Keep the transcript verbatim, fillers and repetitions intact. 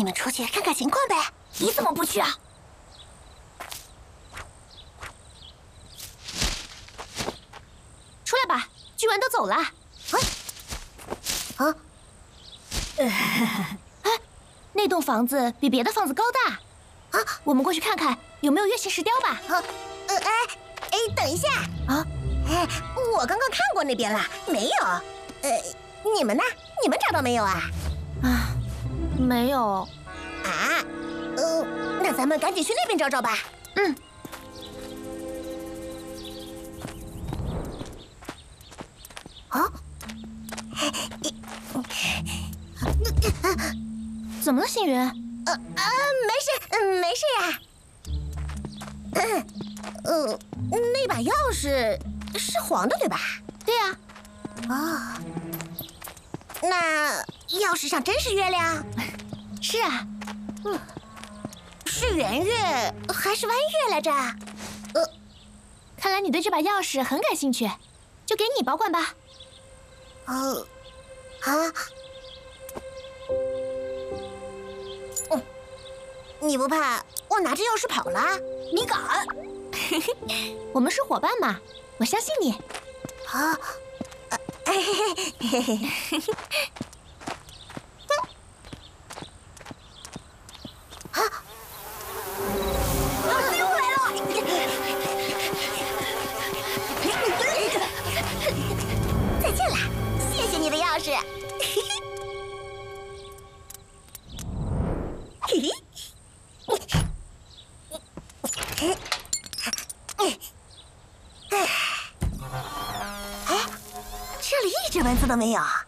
你们出去看看情况呗。 你怎么不去啊？ 出来吧，巨人都走了。啊啊！ 哎，那栋房子比别的房子高大。啊，我们过去看看有没有月形石雕吧。 啊，呃，哎，哎，等一下啊！ 哎，我刚刚看过那边了，没有。呃，你们呢？你们找到没有啊？ 啊，没有。 啊？呃，那咱们赶紧去那边找找吧。 嗯。 啊？ 怎么了，星云？ 呃呃，没事，嗯，没事呀。嗯，呃，那把钥匙是黄的，对吧？ 对呀。 哦，那钥匙上真是月亮？ 是啊。 嗯，是圆月还是弯月来着？呃， 看来你对这把钥匙很感兴趣，就给你保管吧。 呃，啊。嗯，你不怕我拿着钥匙跑了？ 你敢？ 我们是伙伴嘛，我相信你。 啊，嘿嘿嘿嘿嘿。啊！ 老师又来了！ 再见了，谢谢你的钥匙。嘿嘿。哎，这里一只蚊子都没有。